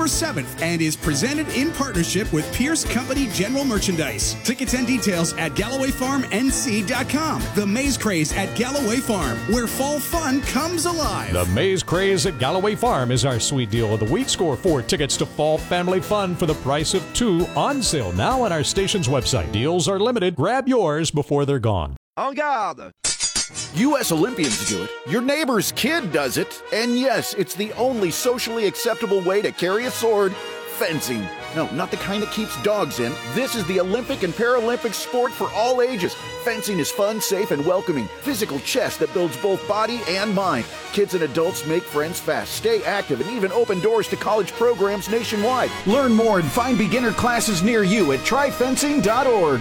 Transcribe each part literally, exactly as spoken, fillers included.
November seventh and is presented in partnership with Pierce Company General Merchandise. Tickets and details at Galloway Farm N C dot com. The Maze Craze at Galloway Farm, where fall fun comes alive. The Maze Craze at Galloway Farm is our sweet deal of the week. Score four tickets to Fall Family Fun for the price of two, on sale now on our station's website. Deals are limited. Grab yours before they're gone. En garde! U S Olympians do it, your neighbor's kid does it, and yes, it's the only socially acceptable way to carry a sword: fencing. No, not the kind that keeps dogs in. This is the Olympic and Paralympic sport for all ages. Fencing is fun, safe, and welcoming. Physical chess that builds both body and mind. Kids and adults make friends fast, stay active, and even open doors to college programs nationwide. Learn more and find beginner classes near you at try fencing dot org.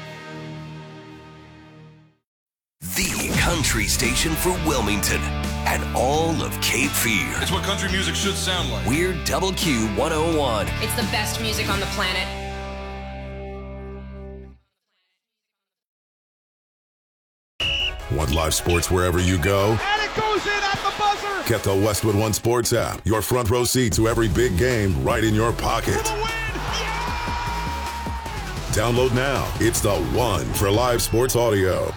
The country station for Wilmington and all of Cape Fear. It's what country music should sound like. We're Double Q one oh one. It's the best music on the planet. Want live sports wherever you go? And it goes in at the buzzer! Get the Westwood One Sports app. Your front row seat to every big game right in your pocket. For the win! Yeah! Download now. It's the one for live sports audio.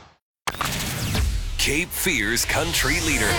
Cape Fear's country leader.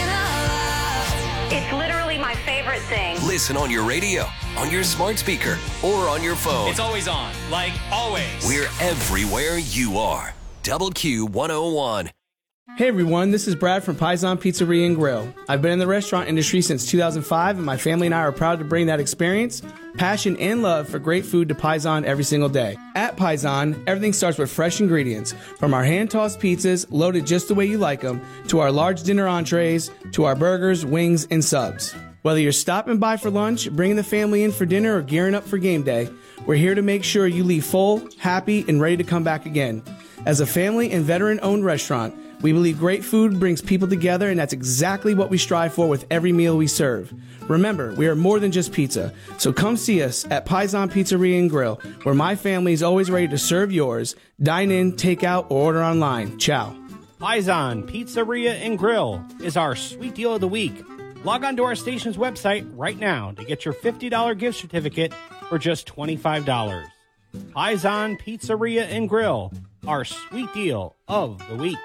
It's literally my favorite thing. Listen on your radio, on your smart speaker, or on your phone. It's always on, like always. We're everywhere you are. Double Q one oh one. Hey everyone, this is Brad from Paisan Pizzeria and Grill. I've been in the restaurant industry since two thousand five, and my family and I are proud to bring that experience, passion, and love for great food to Paisan every single day. At Paisan, everything starts with fresh ingredients, from our hand-tossed pizzas, loaded just the way you like them, to our large dinner entrees, to our burgers, wings, and subs. Whether you're stopping by for lunch, bringing the family in for dinner, or gearing up for game day, we're here to make sure you leave full, happy, and ready to come back again. As a family and veteran-owned restaurant, we believe great food brings people together, and that's exactly what we strive for with every meal we serve. Remember, we are more than just pizza, so come see us at Paisan Pizzeria and Grill, where my family is always ready to serve yours. Dine in, take out, or order online. Ciao. Paisan Pizzeria and Grill is our sweet deal of the week. Log on to our station's website right now to get your fifty dollars gift certificate for just twenty-five dollars. Paisan Pizzeria and Grill, our sweet deal of the week.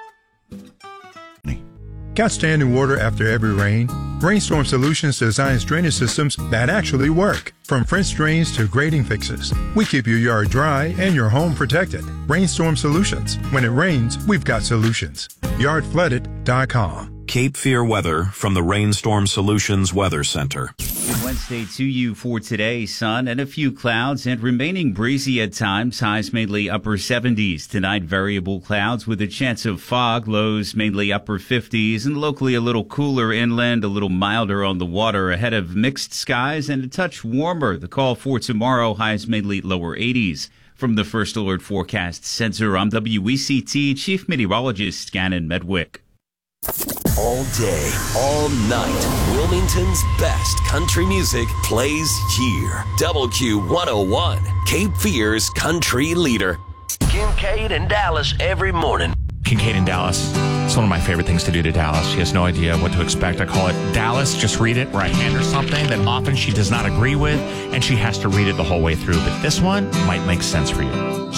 Got standing water after every rain? Rainstorm Solutions designs drainage systems that actually work. From French drains to grading fixes, we keep your yard dry and your home protected. Rainstorm Solutions. When it rains, we've got solutions. yard flooded dot com. Cape Fear weather from the Rainstorm Solutions Weather Center. Good Wednesday to you for today. Sun and a few clouds and remaining breezy at times. Highs mainly upper seventies. Tonight, variable clouds with a chance of fog. Lows mainly upper fifties and locally a little cooler inland, a little milder on the water ahead of mixed skies and a touch warmer. The call for tomorrow, highs mainly lower eighties. From the First Alert Forecast Center, I'm W E C T Chief Meteorologist Gannon Medwick. All day, all night, Wilmington's best country music plays here. Double Q one oh one, Cape Fear's country leader. Kincaid in Dallas every morning. Kincaid in Dallas. It's one of my favorite things to do to Dallas. She has no idea what to expect. I call it Dallas, just read it, where I hand her something that often she does not agree with, and she has to read it the whole way through. But this one might make sense for you.